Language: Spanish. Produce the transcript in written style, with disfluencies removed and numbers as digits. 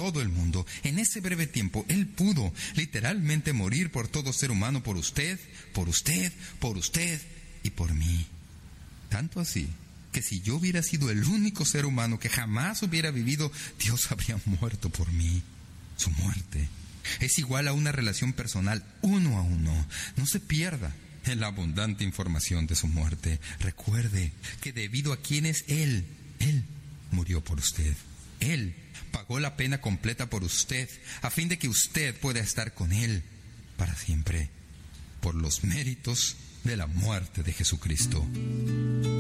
todo el mundo. En ese breve tiempo, Él pudo literalmente morir por todo ser humano, por usted y por mí. Tanto así que si yo hubiera sido el único ser humano que jamás hubiera vivido, Dios habría muerto por mí. Su muerte es igual a una relación personal uno a uno. No se pierda en la abundante información de su muerte. Recuerde que debido a quién es Él murió por usted. Él pagó la pena completa por usted, a fin de que usted pueda estar con Él para siempre, por los méritos de la muerte de Jesucristo.